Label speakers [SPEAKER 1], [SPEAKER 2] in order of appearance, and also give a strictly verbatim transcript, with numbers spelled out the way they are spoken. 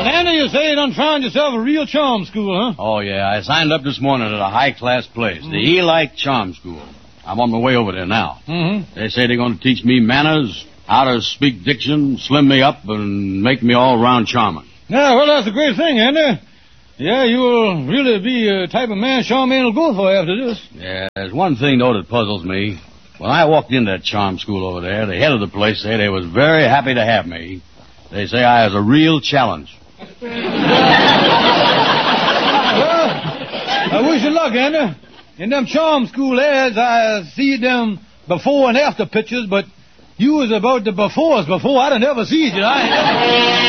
[SPEAKER 1] Well, Andy, you say you done found yourself a real charm school, huh?
[SPEAKER 2] Oh, yeah. I signed up this morning at a high-class place, mm-hmm. the Eli Charm School. I'm on my way over there now.
[SPEAKER 1] Mm-hmm.
[SPEAKER 2] They say they're going to teach me manners, how to speak diction, slim me up, and make me all-round charming.
[SPEAKER 1] Yeah, well, that's a great thing, Andy. Yeah, you'll really be a type of man Charmaine will go for after this.
[SPEAKER 2] Yeah, there's one thing, though, that puzzles me. When I walked into that charm school over there, the head of the place said they was very happy to have me. They say I was a real challenge.
[SPEAKER 1] Well, I wish you luck, Andy. In them charm school ads, I see them before and after pictures, but you was about the befores before. I done never see you. I